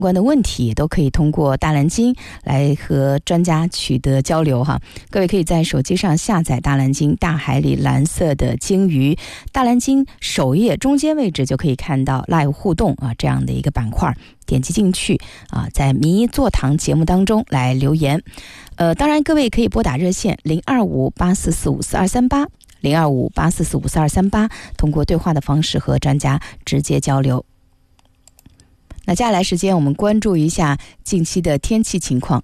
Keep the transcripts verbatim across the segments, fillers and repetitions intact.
关的问题都可以通过大蓝鲸来和专家取得交流哈。各位可以在手机上下载大蓝鲸大海里蓝色的鲸鱼，大蓝鲸首页中间位置就可以看到 live 互动啊这样的一个板块，点击进去啊，在民意座堂节目当中来留言。呃，当然各位可以拨打热线零二五八四四五四二三八零二五八四四五四二三八，通过对话的方式和专家直接交流。那接下来时间我们关注一下近期的天气情况。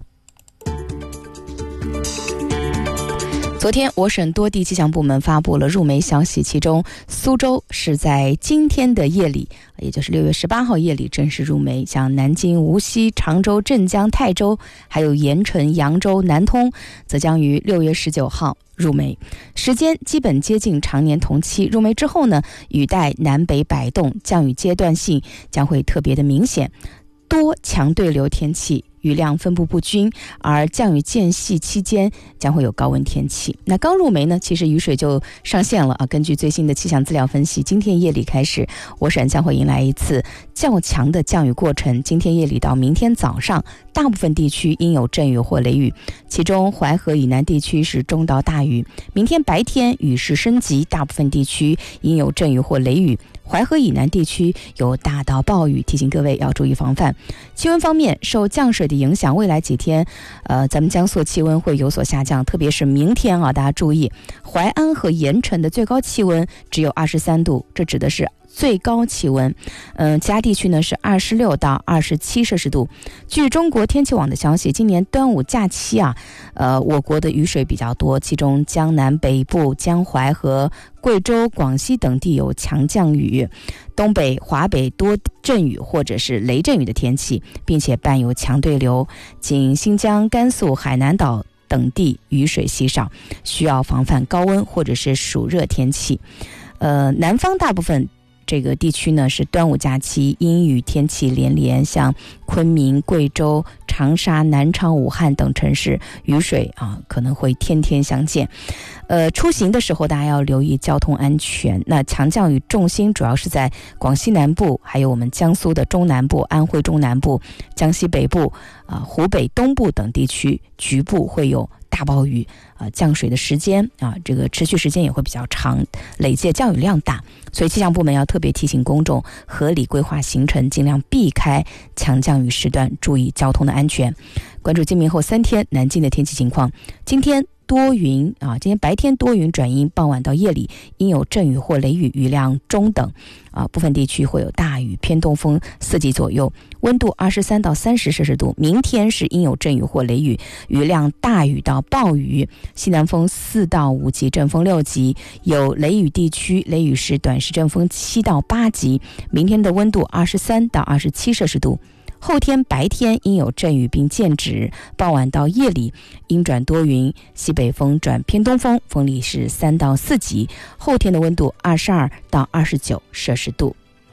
昨天我省多地气象部门发布了入梅消息，其中苏州是在今天的夜里，也就是六月十八号夜里正式入梅，像南京、无锡、常州、镇江、泰州还有盐城、扬州、南通则将于六月十九号入梅，时间基本接近常年同期。入梅之后呢，雨带南北摆动，降雨阶段性将会特别的明显，多强对流天气，雨量分布不均，而降雨间隙期间将会有高温天气。那刚入梅呢，其实雨水就上线了啊。根据最新的气象资料分析，今天夜里开始，我省将会迎来一次较强的降雨过程。今天夜里到明天早上，大部分地区应有阵雨或雷雨，其中淮河以南地区是中到大雨。明天白天雨势升级，大部分地区应有阵雨或雷雨，淮河以南地区有大到暴雨，提醒各位要注意防范。气温方面，受降水的影响，未来几天呃，咱们江苏气温会有所下降，特别是明天啊，大家注意，淮安和盐城的最高气温只有二十三度，这指的是最高气温，嗯、呃，其他地区呢是二十六到二十七摄氏度。据中国天气网的消息，今年端午假期啊，呃，我国的雨水比较多，其中江南北部、江淮和贵州、广西等地有强降雨，东北、华北多阵雨或者是雷阵雨的天气，并且伴有强对流。仅新疆、甘肃、海南岛等地雨水稀少，需要防范高温或者是暑热天气。呃，南方大部分这个地区呢是端午假期阴雨天气连连，像昆明、贵州、长沙、南昌、武汉等城市雨水啊可能会天天相见。呃，出行的时候大家要留意交通安全。那强降雨重心主要是在广西南部，还有我们江苏的中南部、安徽中南部、江西北部啊、湖北东部等地区，局部会有大暴雨啊、呃，降水的时间啊，这个持续时间也会比较长，累计降雨量大，所以气象部门要特别提醒公众合理规划行程，尽量避开强降雨时段，注意交通的安全。关注今明后三天南京的天气情况。今天多云啊，今天白天多云转阴，傍晚到夜里应有阵雨或雷雨，雨量中等啊，部分地区会有大雨，偏东风四级左右，温度二十三到三十摄氏度。明天是应有阵雨或雷雨，雨量大雨到暴雨，西南风四到五级，阵风六级，有雷雨地区，雷雨时短时阵风七到八级。明天的温度二十三到二十七摄氏度。后天白天应有阵雨并见止，傍晚到夜里阴转多云，西北风转偏东风，风力是三到四级。后天的温度二十二到二十九摄氏度。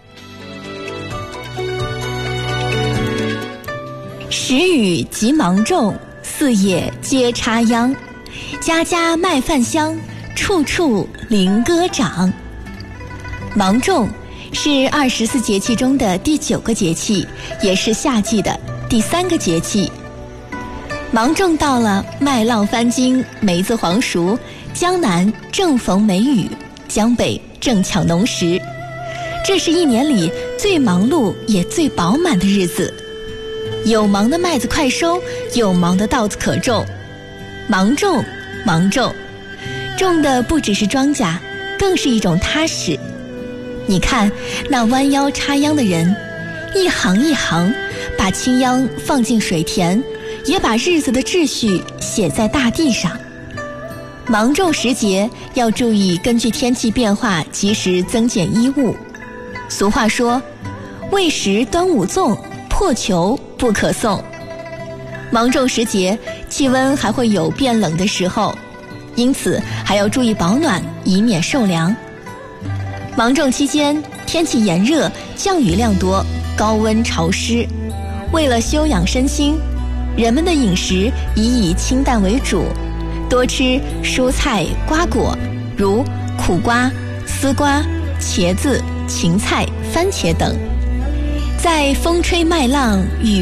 时雨即芒种，四野皆插秧，家家麦饭香，处处菱歌长。芒种是二十四节气中的第九个节气，也是夏季的第三个节气。芒种到了，麦浪翻经，梅子黄熟，江南正逢梅雨，江北正抢农时，这是一年里最忙碌也最饱满的日子。有忙的麦子快收，有忙的稻子可种。芒种，芒种，种的不只是庄稼，更是一种踏实。你看那弯腰插秧的人，一行一行把青秧放进水田，也把日子的秩序写在大地上。芒种时节要注意根据天气变化及时增减衣物。俗话说，未识端午粽，破球不可送。芒种时节气温还会有变冷的时候，因此还要注意保暖，以免受凉。芒种期间天气炎热，降雨量多，高温潮湿，为了休养身心，人们的饮食宜以清淡为主，多吃蔬菜瓜果，如苦瓜、丝瓜、茄子、芹菜、番茄等。在风吹麦浪雨